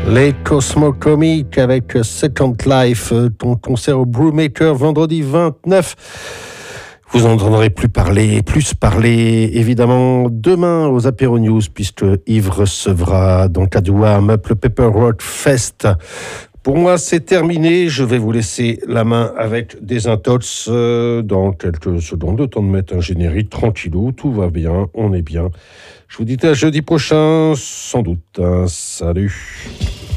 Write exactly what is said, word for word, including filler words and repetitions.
Les Cosmocomics avec Second Life, ton concert au Brewmaker vendredi vingt-neuf. Vous entendrez plus parler, plus parler, évidemment, demain aux Apéro News, puisque Yves recevra dans le cadre du warm-up le Pepper Rock Fest. Pour moi, c'est terminé. Je vais vous laisser la main avec des intox euh, dans quelques secondes. Le temps de mettre un générique tranquillou. Tout va bien, on est bien. Je vous dis à jeudi prochain, sans doute. Salut.